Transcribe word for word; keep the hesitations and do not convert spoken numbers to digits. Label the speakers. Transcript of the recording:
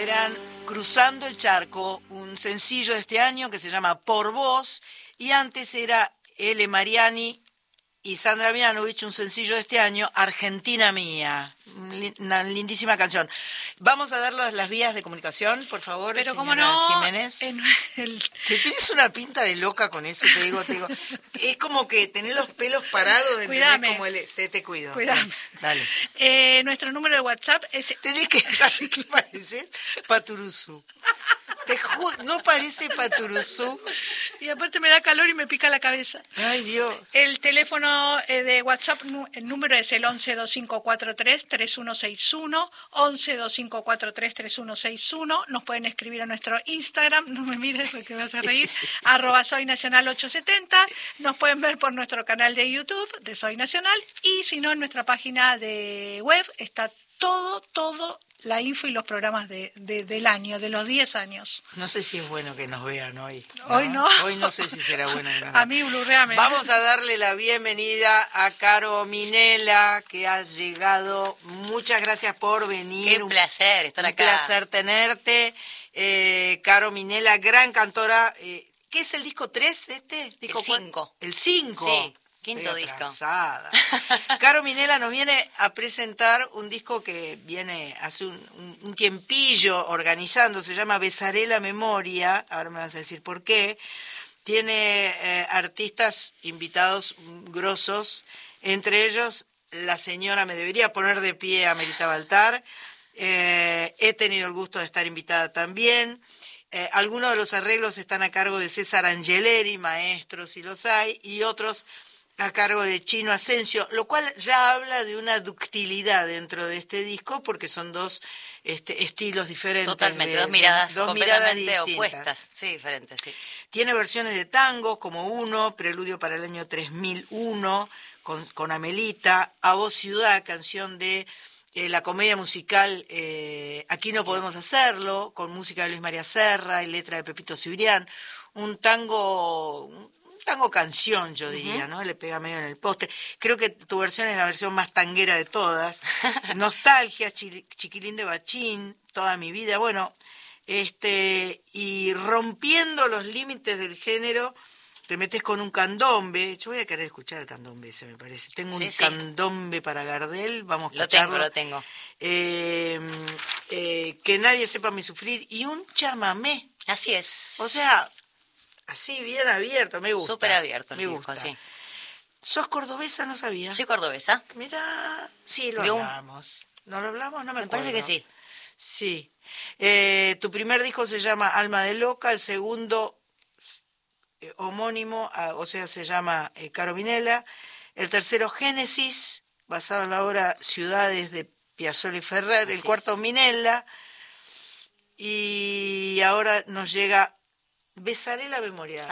Speaker 1: eran Cruzando el Charco, un sencillo de este año que se llama Por Vos, y antes era Ele Mariani y Sandra Mianovich, un sencillo de este año, Argentina Mía, una lindísima canción. Vamos a dar las, las vías de comunicación, por favor,
Speaker 2: pero
Speaker 1: señora
Speaker 2: como no,
Speaker 1: Jiménez.
Speaker 2: En el...
Speaker 1: Que tienes una pinta de loca con eso, te digo, te digo. Es como que tenés los pelos parados, ¿entendés? Como el, te, te cuido.
Speaker 2: Cuidame.
Speaker 1: Dale.
Speaker 2: Eh, nuestro número de WhatsApp es...
Speaker 1: Tenés que saber qué pareces, Paturuzú. Te juro, no parece Paturuzú.
Speaker 2: Y aparte me da calor y me pica la cabeza.
Speaker 1: Ay, Dios.
Speaker 2: El teléfono de WhatsApp, el número es el once dos cinco cuatro tres tres uno seis uno, once dos cinco cuatro tres tres uno seis uno. Nos pueden escribir a nuestro Instagram, no me mires porque me vas a reír, arroba Soy Nacional ochocientos setenta. Nos pueden ver por nuestro canal de YouTube de Soy Nacional, y si no, en nuestra página de web está todo, todo la info y los programas de, de, del año, de los diez años.
Speaker 1: No sé si es bueno que nos vean hoy. ¿no?
Speaker 2: Hoy no.
Speaker 1: Hoy no sé si será bueno que nos vean.
Speaker 2: A mí, blurreame.
Speaker 1: Vamos a darle la bienvenida a Caro Minella, que ha llegado. Muchas gracias por venir.
Speaker 3: Qué placer estar acá.
Speaker 1: Un placer tenerte. Eh, Caro Minella, gran cantora. Eh, ¿Qué es el disco tres este? ¿Disco
Speaker 3: el cinco.
Speaker 1: El cinco.
Speaker 3: Sí. Quinto
Speaker 1: Estoy
Speaker 3: disco.
Speaker 1: Atrasada. Caro Minella nos viene a presentar un disco que viene hace un, un, un tiempillo organizando, se llama Besaré la Memoria, ahora me vas a decir por qué. Tiene eh, artistas invitados grosos, entre ellos la señora Me Debería Poner de Pie, Amelita Baltar. Eh, he tenido el gusto de estar invitada también. Eh, algunos de los arreglos están a cargo de César Angeleri, maestros si los hay, y otros a cargo de Chino Asensio, lo cual ya habla de una ductilidad dentro de este disco, porque son dos este, estilos diferentes.
Speaker 3: Totalmente,
Speaker 1: de,
Speaker 3: dos miradas
Speaker 1: de, dos
Speaker 3: completamente
Speaker 1: miradas
Speaker 3: opuestas, sí, diferentes, sí.
Speaker 1: Tiene versiones de tango, como Uno, Preludio para el año tres mil uno, con, con Amelita, A Vos Ciudad, canción de eh, la comedia musical eh, Aquí No Podemos Hacerlo, con música de Luis María Serra y letra de Pepito Cibrián, un tango... Un, tango canción, yo diría, uh-huh. ¿no? Le pega medio en el poste. Creo que tu versión es la versión más tanguera de todas. Nostalgia, chi, Chiquilín de Bachín, Toda mi vida. Bueno, este y rompiendo los límites del género, te metes con un candombe. Yo voy a querer escuchar el candombe ese, me parece. Tengo sí, un sí. candombe para Gardel, vamos a
Speaker 3: lo
Speaker 1: escucharlo.
Speaker 3: Lo tengo, lo tengo.
Speaker 1: Eh, eh, que nadie sepa mi sufrir. Y un chamamé.
Speaker 3: Así es.
Speaker 1: O sea... Así, bien abierto, me gusta.
Speaker 3: Súper abierto el
Speaker 1: me
Speaker 3: disco,
Speaker 1: gusta.
Speaker 3: Sí.
Speaker 1: ¿Sos cordobesa? No sabía.
Speaker 3: Soy cordobesa.
Speaker 1: Mira, sí, lo
Speaker 3: De un...
Speaker 1: hablamos. ¿No lo hablamos? No me,
Speaker 3: me
Speaker 1: acuerdo.
Speaker 3: parece que sí.
Speaker 1: Sí. Eh, tu primer disco se llama Alma de Loca, el segundo eh, homónimo, ah, o sea, se llama eh, Caro Minella. El tercero, Génesis, basado en la obra Ciudades de Piazzolla y Ferrer. Así el cuarto, es. Minella. Y ahora nos llega... Besaré la Memoria.